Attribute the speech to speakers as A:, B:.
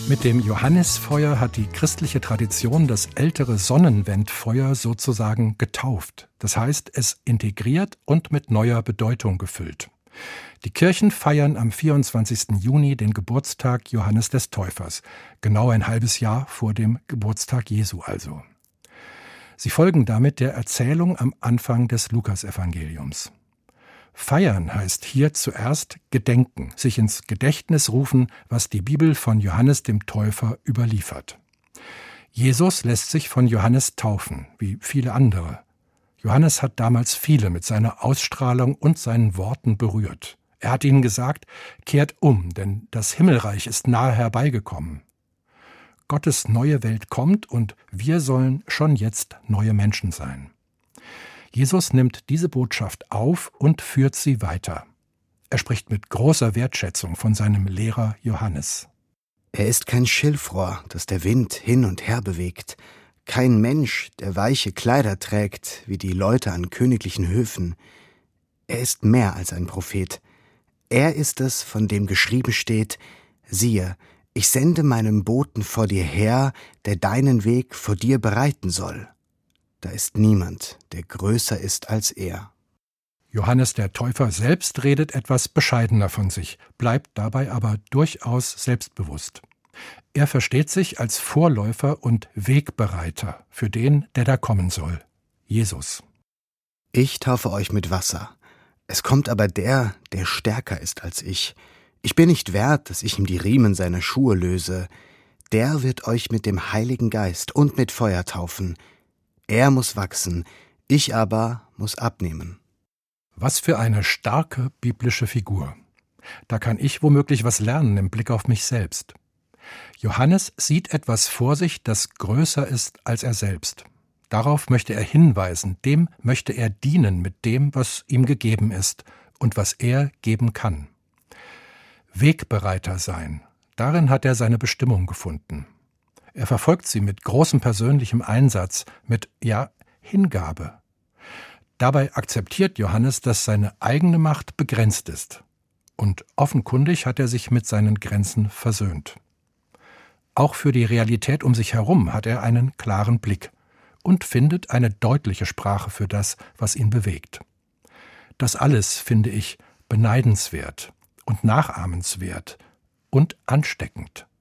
A: Mit dem Johannisfeuer hat die christliche Tradition das ältere Sonnenwendfeuer sozusagen getauft. Das heißt, es integriert und mit neuer Bedeutung gefüllt. Die Kirchen feiern am 24. Juni den Geburtstag Johannes des Täufers, genau ein halbes Jahr vor dem Geburtstag Jesu also. Sie folgen damit der Erzählung am Anfang des Lukasevangeliums. Feiern heißt hier zuerst gedenken, sich ins Gedächtnis rufen, was die Bibel von Johannes dem Täufer überliefert. Jesus lässt sich von Johannes taufen, wie viele andere. Johannes hat damals viele mit seiner Ausstrahlung und seinen Worten berührt. Er hat ihnen gesagt, kehrt um, denn das Himmelreich ist nahe herbeigekommen. Gottes neue Welt kommt und wir sollen schon jetzt neue Menschen sein. Jesus nimmt diese Botschaft auf und führt sie weiter. Er spricht mit großer Wertschätzung von seinem Lehrer Johannes.
B: Er ist kein Schilfrohr, das der Wind hin und her bewegt, kein Mensch, der weiche Kleider trägt, wie die Leute an königlichen Höfen. Er ist mehr als ein Prophet. Er ist es, von dem geschrieben steht, siehe, ich sende meinen Boten vor dir her, der deinen Weg vor dir bereiten soll. Da ist niemand, der größer ist als er.
A: Johannes der Täufer selbst redet etwas bescheidener von sich, bleibt dabei aber durchaus selbstbewusst. Er versteht sich als Vorläufer und Wegbereiter für den, der da kommen soll, Jesus.
B: Ich taufe euch mit Wasser. Es kommt aber der, der stärker ist als ich. Ich bin nicht wert, dass ich ihm die Riemen seiner Schuhe löse. Der wird euch mit dem Heiligen Geist und mit Feuer taufen. Er muss wachsen, ich aber muss abnehmen.
A: Was für eine starke biblische Figur. Da kann ich womöglich was lernen im Blick auf mich selbst. Johannes sieht etwas vor sich, das größer ist als er selbst. Darauf möchte er hinweisen, dem möchte er dienen mit dem, was ihm gegeben ist und was er geben kann. Wegbereiter sein, darin hat er seine Bestimmung gefunden. Er verfolgt sie mit großem persönlichem Einsatz, mit, Hingabe. Dabei akzeptiert Johannes, dass seine eigene Macht begrenzt ist. Und offenkundig hat er sich mit seinen Grenzen versöhnt. Auch für die Realität um sich herum hat er einen klaren Blick und findet eine deutliche Sprache für das, was ihn bewegt. Das alles finde ich beneidenswert und nachahmenswert und ansteckend.